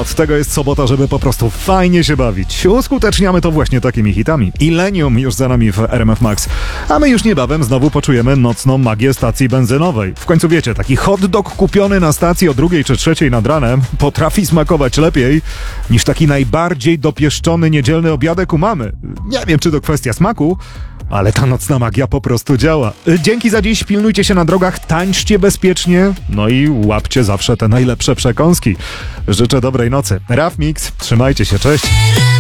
Od tego jest sobota, żeby po prostu fajnie się bawić. Uskuteczniamy to właśnie takimi hitami. Illenium już za nami w RMF Max. A my już niebawem znowu poczujemy nocną magię stacji benzynowej. W końcu wiecie, taki hot dog kupiony na stacji o 2 czy 3 nad ranem potrafi smakować lepiej niż taki najbardziej dopieszczony niedzielny obiadek u mamy. Nie wiem, czy to kwestia smaku, ale ta nocna magia po prostu działa. Dzięki za dziś, pilnujcie się na drogach, tańczcie bezpiecznie, no i łapcie zawsze te najlepsze przekąski. Życzę dobrej nocy. Raf Mix, trzymajcie się, cześć.